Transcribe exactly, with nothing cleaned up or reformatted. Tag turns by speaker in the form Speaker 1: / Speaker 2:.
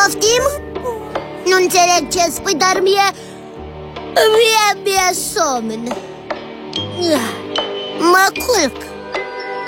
Speaker 1: Poftim? Nu înțeleg ce spui, dar mie... Mie mi-e somn. Mă culc.